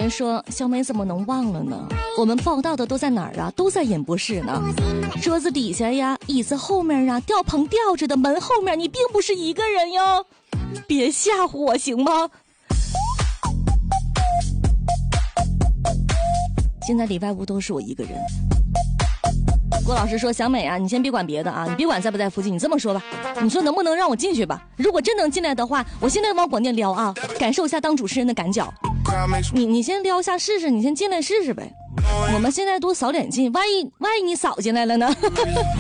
人说小美怎么能忘了呢？我们报道的都在哪儿啊？都在演播室呢，桌子底下呀，椅子后面啊，吊棚吊着的门后面，你并不是一个人哟，别吓唬我行吗？现在里外屋都是我一个人。郭老师说小美啊，你先别管别的啊，你别管在不在附近，你这么说吧，你说能不能让我进去吧？如果真能进来的话，我现在往广电撩啊，感受一下当主持人的感觉。你先撩一下试试，你先进来试试呗。我们现在都扫点劲，万一你扫进来了呢？